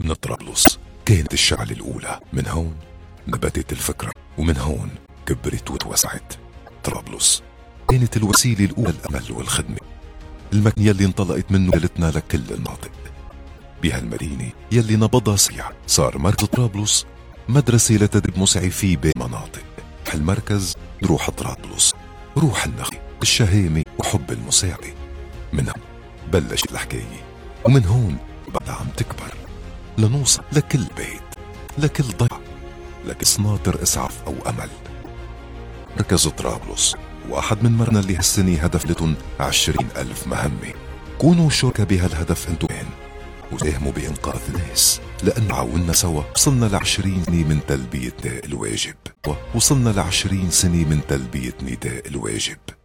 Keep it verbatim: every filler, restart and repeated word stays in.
من طرابلس كانت الشعلة الأولى. من هون نبتت الفكرة، ومن هون كبرت وتوسعت. طرابلس كانت الوسيلة الأولى للأمل والخدمة، المكان يلي انطلقت منه رحلتنا لكل المناطق. بهالمدينة يلي نبضها سريع صار مركز طرابلس مدرسة لتدريب مسعفي بالمناطق. هالمركز روح طرابلس، روح النخي، الشهامة وحب المساعدة. من هون بلشت الحكاية، ومن هون بعدها عم تكبر لنوصل لكل بيت، لكل ضيعة، لكل سناطر إسعاف أو أمل. مركز طرابلس واحد من مرنا اللي هالسنة هدف لتن عشرين ألف مهمة. كونوا شركة بهالهدف انتو كان، وساهموا بإنقاذ الناس، لأن عاونا سوا وصلنا لعشرين سنة من تلبية نداء الواجب. وصلنا لعشرين سنة من تلبية نداء الواجب.